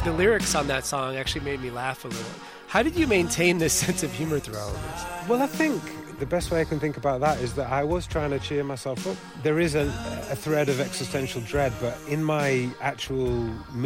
the lyrics on that song actually made me laugh a little. How did you maintain this sense of humor through all of this? Well, I think the best way I can think about that is that I was trying to cheer myself up. There is a thread of existential dread, but in my actual